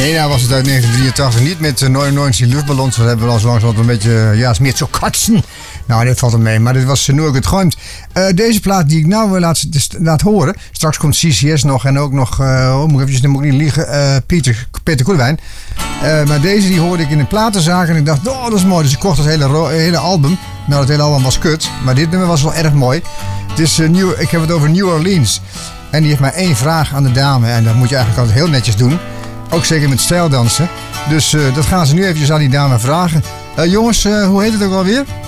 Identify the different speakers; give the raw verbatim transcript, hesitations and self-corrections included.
Speaker 1: Nee, nou was het uit negentien drieëntachtig niet met uh, negenennegentig luchtballons. Dat hebben we al zo langzamerhand een beetje, uh, ja, smeert zo katsen. Nou, dit valt er mee, maar dit was uh, nu ook het geheim. Uh, deze plaat die ik nou uh, laat, laat horen. Straks komt C C S nog en ook nog, uh, oh, moet ik even, moet ik niet liegen, uh, Pieter, Peter Koelewijn. Uh, maar deze die hoorde ik in een platenzaak en ik dacht, oh, dat is mooi. Dus ik kocht het hele, ro- hele album. Nou, het hele album was kut, maar dit nummer was wel erg mooi. Het is, uh, New, ik heb het over New Orleans. En die heeft maar één vraag aan de dame. En dat moet je eigenlijk altijd heel netjes doen. Ook zeker met stijldansen. Dus uh, dat gaan ze nu eventjes aan die dame vragen. Uh, jongens, uh, hoe heet het ook alweer?